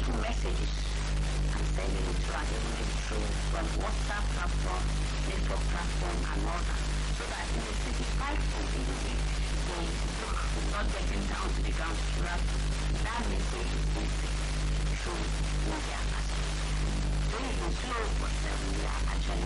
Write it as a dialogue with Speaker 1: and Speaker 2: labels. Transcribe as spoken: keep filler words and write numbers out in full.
Speaker 1: taking messages and sending it to our government through from WhatsApp platform, network platform, and all that. So that in the certified form, in the way they will not getting down to the ground to wrap that message is missing through media. Doing it slow, but um, we are actually